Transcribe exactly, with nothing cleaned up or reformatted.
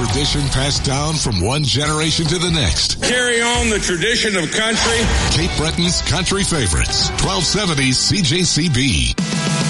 tradition passed down from one generation to the next. Carry on the tradition of country. Cape Breton's Country Favorites, twelve seventy C J C B.